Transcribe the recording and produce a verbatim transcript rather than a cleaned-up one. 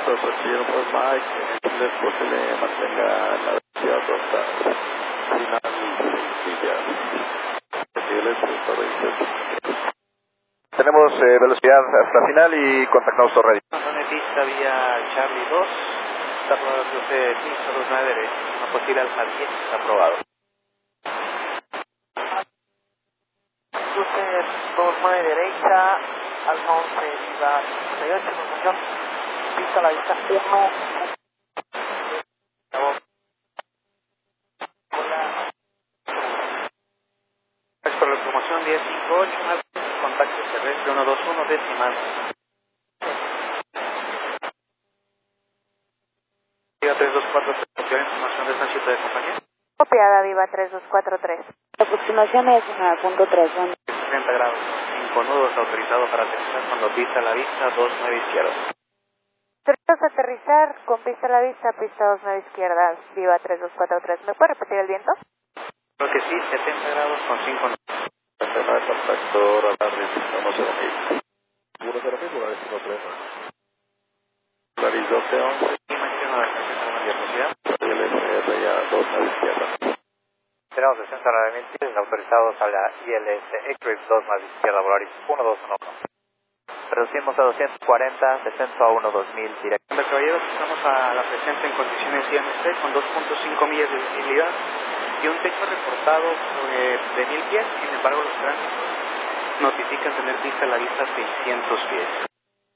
Passaggero por Mike, después se le mantenga la velocidad hasta final y ya. Tenemos eh, velocidad hasta final y contactamos already. Zona pista vía Charlie dos, está aprobado cruce pista dos nueve derecha, una posible alfa diez, está aprobado. Cruce dos nueve derecha, alfa once, viva cincuenta y ocho, información, pista a la vista uno. Hola. Gracias por la información diez cincuenta y ocho, contacto terrestre ciento veintiuno decimal. Viva tres dos cuatro tres, copiar información de tránsito de compañía. Copiada, Viva tres dos cuatro tres. La aproximación es uno punto tres. sesenta grados, cinco nudos, autorizado para aterrizar cuando pista a la vista dos nueve izquierda. Autorizados a aterrizar con pista a la vista, pista dos nueve izquierda, Viva tres dos cuatro tres. ¿Me puede repetir el viento? Creo que sí, setenta grados con cinco nudos. Tema de contacto, radar de uno cero mil. uno cero mil, Polaris uno tres. Polaris doce once. Imagino la estación de la velocidad. Y el S R ya dos nueve izquierda. Tenemos sesenta nueve mil pies autorizados a la I L S Eclipse dos nueve izquierda, Polaris uno dos uno. Reducimos a doscientos cuarenta, descenso a uno dos mil directo. Caballeros, estamos a la presente en condiciones I M C con dos punto cinco millas de visibilidad y un techo reportado eh, de mil pies. Sin embargo, los tránsitos notifican tener pista a la vista seiscientos pies.